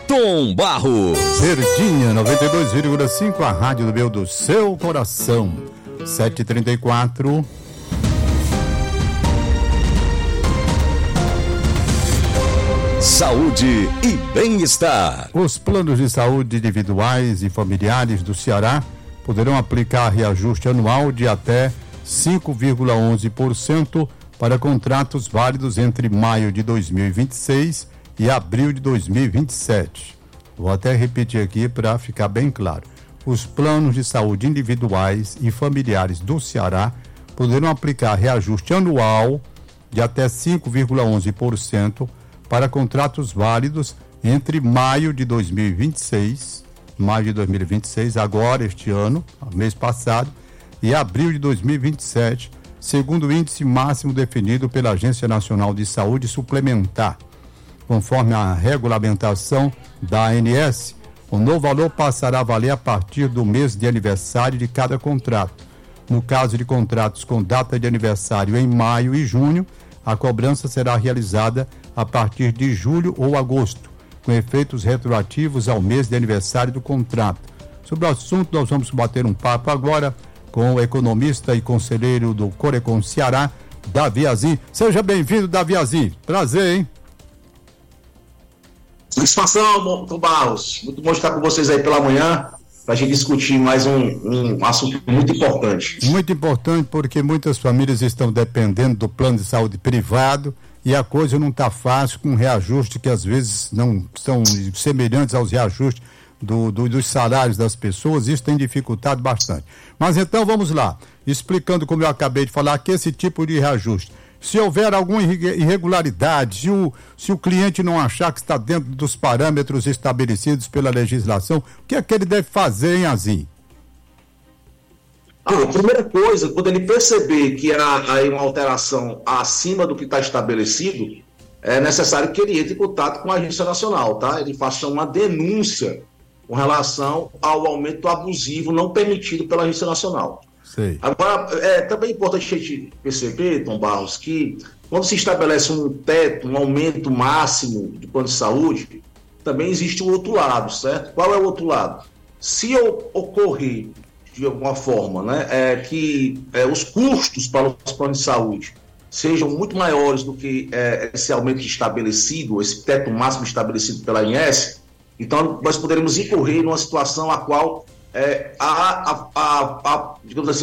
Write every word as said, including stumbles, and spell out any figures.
Tom Barros. Verdinha noventa e dois vírgula cinco, a rádio do meu do seu coração. sete e trinta e quatro. Saúde e bem-estar. Os planos de saúde individuais e familiares do Ceará poderão aplicar reajuste anual de até cinco vírgula onze por cento para contratos válidos entre maio de dois mil e vinte e seis e abril de dois mil e vinte e sete. Vou até repetir aqui para ficar bem claro. Os planos de saúde individuais e familiares do Ceará poderão aplicar reajuste anual de até cinco vírgula onze por cento para contratos válidos entre maio de dois mil e vinte e seis, maio de dois mil e vinte e seis, agora este ano, mês passado, e abril de dois mil e vinte e sete, segundo o índice máximo definido pela Agência Nacional de Saúde Suplementar. Conforme a regulamentação da A N S, o novo valor passará a valer a partir do mês de aniversário de cada contrato. No caso de contratos com data de aniversário em maio e junho, a cobrança será realizada a partir de julho ou agosto, com efeitos retroativos ao mês de aniversário do contrato. Sobre o assunto, nós vamos bater um papo agora com o economista e conselheiro do Corecon Ceará, Davi Azim. Seja bem-vindo, Davi Azim. Prazer, hein? Satisfação, Tom Barros. Muito bom estar com vocês aí pela manhã para a gente discutir mais um, um assunto muito importante. Muito importante porque muitas famílias estão dependendo do plano de saúde privado e a coisa não está fácil, com reajuste que às vezes não são semelhantes aos reajustes do, do, dos salários das pessoas. Isso tem dificultado bastante. Mas então vamos lá, explicando como eu acabei de falar, que esse tipo de reajuste, se houver alguma irregularidade, se o, se o cliente não achar que está dentro dos parâmetros estabelecidos pela legislação, o que é que ele deve fazer, hein, Azim? Ah, a primeira coisa, quando ele perceber que há aí uma alteração acima do que está estabelecido, é necessário que ele entre em contato com a Agência Nacional, tá? Ele faça uma denúncia com relação ao aumento abusivo não permitido pela Agência Nacional. Sei. Agora, é também importante a gente perceber, Tom Barros, que quando se estabelece um teto, um aumento máximo de plano de saúde, também existe o outro lado, certo? Qual é o outro lado? Se ocorrer, de alguma forma, né, é, que é, os custos para os planos de saúde sejam muito maiores do que é, esse aumento estabelecido, esse teto máximo estabelecido pela A N S, então nós poderemos incorrer numa situação a qual é, a, a, a, a, digamos assim,